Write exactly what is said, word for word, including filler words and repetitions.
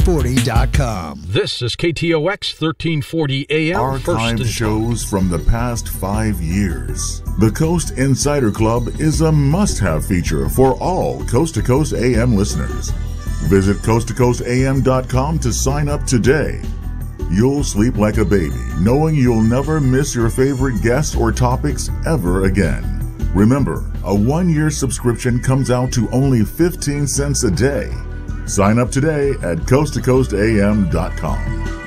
forty dot com. This is K T O X thirteen forty A M. Archive shows from the past five years. The Coast Insider Club is a must-have feature for all Coast to Coast A M listeners. Visit coast to coast a m dot com to sign up today. You'll sleep like a baby, knowing you'll never miss your favorite guests or topics ever again. Remember, a one-year subscription comes out to only fifteen cents a day. Sign up today at coast to coast a m dot com.